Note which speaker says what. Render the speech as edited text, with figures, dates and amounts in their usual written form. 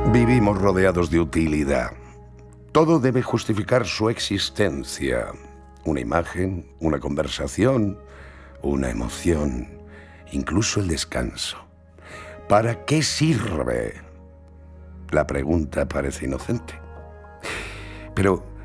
Speaker 1: Vivimos rodeados de utilidad. Todo debe justificar su existencia. Una imagen, una conversación, una emoción, incluso el descanso. ¿Para qué sirve? La pregunta parece inocente. Pero